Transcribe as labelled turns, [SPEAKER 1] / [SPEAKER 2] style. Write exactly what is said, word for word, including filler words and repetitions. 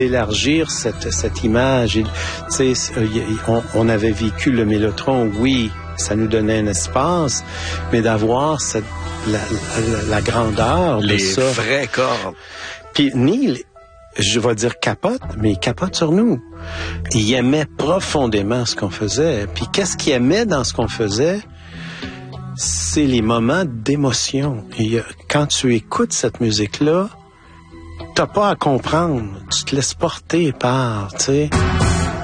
[SPEAKER 1] élargir cette, cette image. Et, on, on avait vécu le Mélotron, oui, ça nous donnait un espace, mais d'avoir cette, la, la, la grandeur
[SPEAKER 2] les
[SPEAKER 1] de ça.
[SPEAKER 2] Les vraies cordes.
[SPEAKER 1] Puis Neil, je vais dire capote, mais il capote sur nous. Il aimait profondément ce qu'on faisait. Puis qu'est-ce qu'il aimait dans ce qu'on faisait? C'est les moments d'émotion. Et quand tu écoutes cette musique-là, t'as pas à comprendre. Tu te laisses porter par, tu sais.